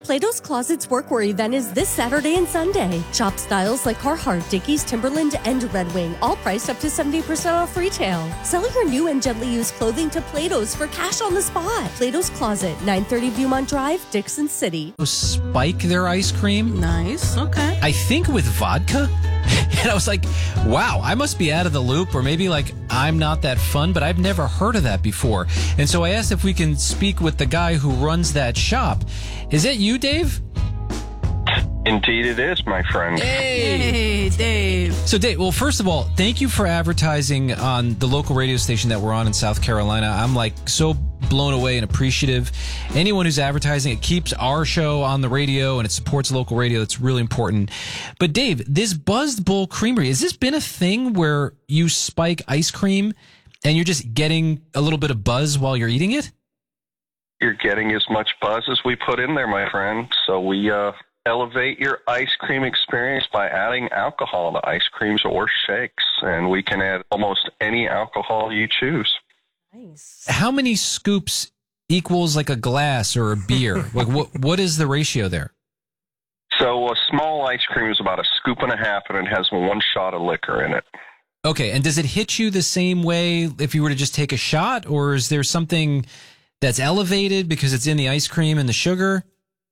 Plato's Closet's Workwear event is this Saturday and Sunday. Shop styles like Carhartt, Dickies, Timberland, and Red Wing, all priced up to 70% off retail. Sell your new and gently used clothing to Plato's for cash on the spot. Plato's Closet, 930 Viewmont Drive, Dixon City. Spike their ice cream. Nice. Okay. I think with vodka. And I was like, wow, I must be out of the loop, or maybe like I'm not that fun, but I've never heard of that before. And so I asked if we can speak with the guy who runs that shop. Is that you, Dave? Indeed it is, my friend. Hey, Dave. So, Dave, well, first of all, thank you for advertising on the local radio station that we're on in South Carolina. I'm like so blown away and appreciative. Anyone who's advertising, it keeps our show on the radio and it supports local radio. It's really important. But Dave, this Buzzed Bull Creamery, has this been a thing where you spike ice cream and you're just getting a little bit of buzz while you're eating it? You're getting as much buzz as we put in there, my friend. So we elevate your ice cream experience by adding alcohol to ice creams or shakes. And we can add almost any alcohol you choose. Nice. How many scoops equals like a glass or a beer? Like what is the ratio there? So a small ice cream is about a scoop and a half, and it has one shot of liquor in it. Okay, and does it hit you the same way if you were to just take a shot, or is there something that's elevated because it's in the ice cream and the sugar?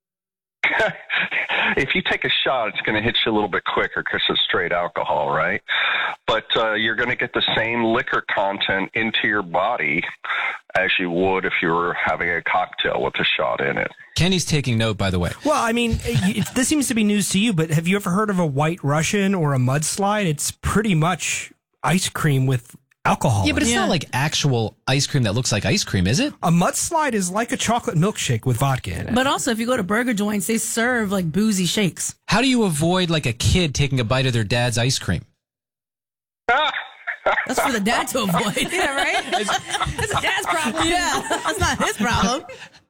If you take a shot, it's going to hit you a little bit quicker because it's straight alcohol, right? But you're going to get the same liquor content into your body as you would if you were having a cocktail with a shot in it. Kenny's taking note, by the way. Well, I mean, this seems to be news to you, but have you ever heard of a White Russian or a mudslide? It's pretty much ice cream with alcohol. Yeah, but it's not like actual ice cream that looks like ice cream, is it? A mudslide is like a chocolate milkshake with vodka in it. But also, if you go to burger joints, they serve like boozy shakes. How do you avoid like a kid taking a bite of their dad's ice cream? That's for the dad to avoid. Yeah, right? That's a dad's problem. Yeah, that's not his problem.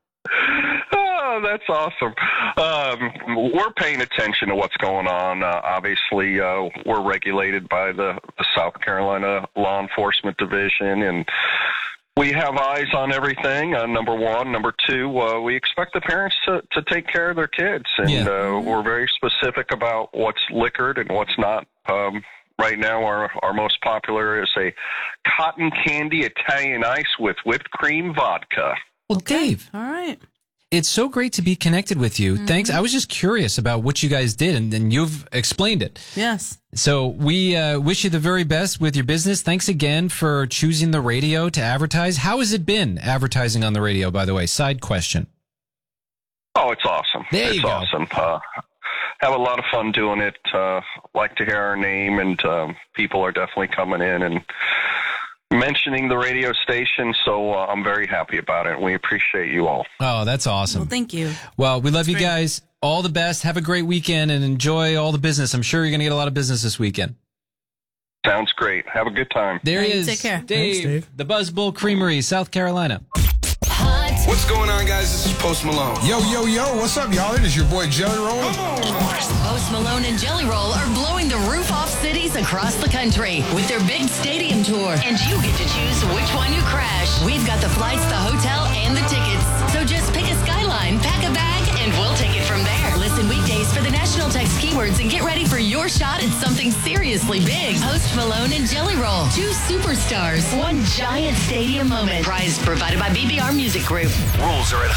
Oh, that's awesome. We're paying attention to what's going on. Obviously, we're regulated by the South Carolina Law Enforcement Division, and we have eyes on everything, number one. Number two, we expect the parents to take care of their kids, and we're very specific about what's liquored and what's not. Right now, our most popular is a cotton candy Italian ice with whipped cream vodka. Well, Dave. All right. It's so great to be connected with you. Thanks. I was just curious about what you guys did, and you've explained it. Yes. So we wish you the very best with your business. Thanks again for choosing the radio to advertise. How has it been advertising on the radio, by the way? Side question. Oh, it's awesome. There you go. Awesome. Have a lot of fun doing it. Like to hear our name, and people are definitely coming in and mentioning the radio station, so I'm very happy about it. We appreciate you all. Oh, that's awesome. Well, thank you. Well, we love you guys. All the best. Have a great weekend and enjoy all the business. I'm sure you're going to get a lot of business this weekend. Sounds great. Have a good time. There he Hey, is. take care. Dave, Thanks, Dave. the Buzz Bull Creamery, South Carolina. What's going on, guys? This is Post Malone. Yo, what's up, y'all? It is your boy Jelly Roll. Post Malone and Jelly Roll are blowing the roof off cities across the country with their big stadium tour. And you get to choose which one you crash. We've got the flights, the hotel, and the tickets. So just pick a skyline, pack a bag, and we'll take it from there. Listen weekdays for the national text keywords and get ready for your shot at something seriously big. Post Malone and Jelly Roll. Two superstars. One giant stadium moment. Prize provided by BBR Music Group. Rules are at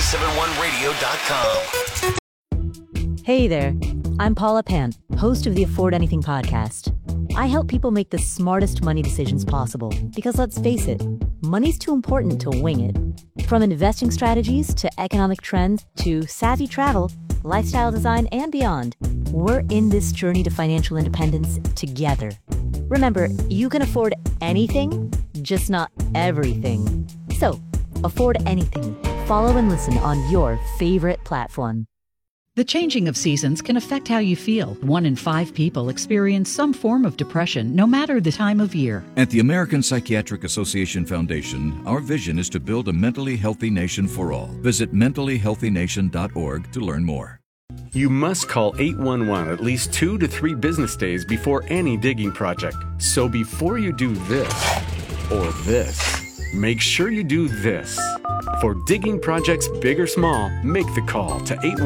hot971radio.com. Hey there, I'm Paula Pant, host of the Afford Anything podcast. I help people make the smartest money decisions possible because let's face it, money's too important to wing it. From investing strategies to economic trends to savvy travel, lifestyle design, and beyond, we're in this journey to financial independence together. Remember, you can afford anything, just not everything. So, afford anything. Follow and listen on your favorite platform. The changing of seasons can affect how you feel. 1 in 5 people experience some form of depression, no matter the time of year. At the American Psychiatric Association Foundation, our vision is to build a mentally healthy nation for all. Visit mentallyhealthynation.org to learn more. You must call 811 at least 2 to 3 business days before any digging project. So before you do this or this, make sure you do this. For digging projects big or small, make the call to 811.